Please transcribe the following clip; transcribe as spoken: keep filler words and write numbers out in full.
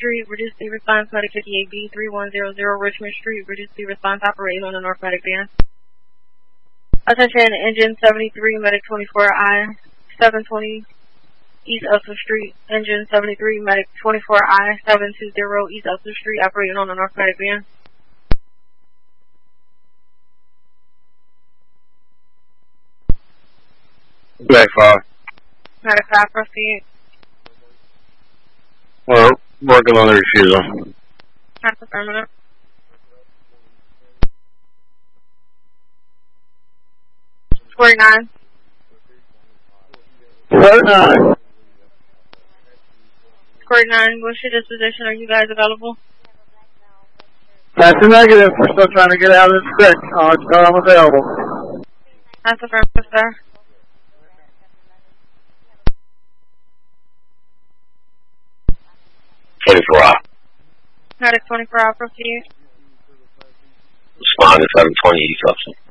Street, reduce the response, medic fifty-eight B three one zero zero Richmond Street, reduce the response, operating on the North Medic band. Attention, engine seventy-three, medic twenty-four I, seven twenty East Elster Street, engine seventy-three, medic twenty-four I, seven two zero East Elster Street, operating on the North Medic band. Medic five. Medic five, proceed. We're working on the refusal. That's affirmative. forty-nine. forty-nine. forty-nine, what's your disposition? Are you guys available? That's a negative. We're still trying to get out of this sick. Uh, so I'm available. That's affirmative, sir. twenty-four hour. Medic twenty-four hour, proceed. Respond to seven twenty East Elster.